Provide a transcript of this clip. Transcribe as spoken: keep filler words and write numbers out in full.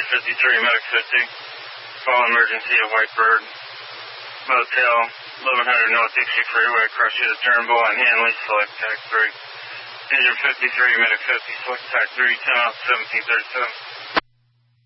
fifty-three, medic fifty. Call emergency at Whitebird Motel, eleven hundred North Dixie Freeway, across you to Turnbull and Hanley, select tag three. Engine fifty-three, medic fifty, select tag three, ten off seventeen thirty-seven.